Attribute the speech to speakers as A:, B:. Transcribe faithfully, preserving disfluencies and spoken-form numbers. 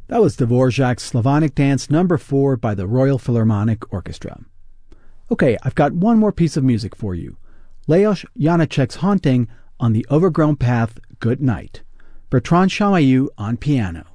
A: That was Dvorak's Slavonic Dance Number four by the Royal Philharmonic Orchestra. Okay, I've got one more piece of music for you. Leos Janáček's Haunting on the Overgrown Path, Good Night. Bertrand Chamayou on piano.